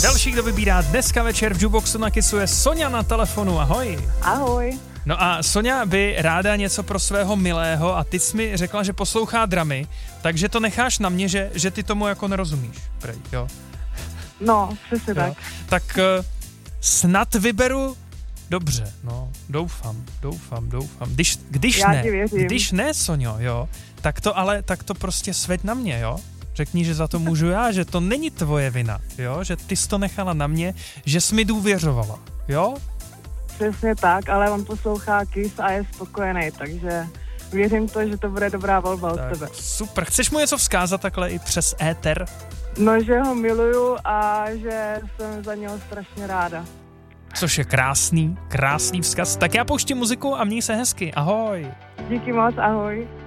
Další, kdo vybírá dneska večer v Jukeboxu na Kissu, je Soňa na telefonu. Ahoj. Ahoj. No a Soňa by ráda něco pro svého milého a ty jsi mi řekla, že poslouchá dramy, takže to necháš na mě, že ty tomu jako nerozumíš. Prej, jo. No, přesně tak. Tak snad vyberu dobře, no, doufám. Když ne, Soňo, jo, tak to prostě sveď na mě, jo. Řekni, že za to můžu já, že to není tvoje vina, jo, že ty jsi to nechala na mě, že jsi mi důvěřovala, jo. Přesně tak, ale on poslouchá Kiss a je spokojený, takže věřím to, že to bude dobrá volba od tebe. Super, chceš mu něco vzkázat takhle i přes éter? No, že ho miluju a že jsem za něho strašně ráda. Což je krásný vzkaz. Tak já pouštím muziku a měj se hezky. Ahoj. Díky moc, ahoj.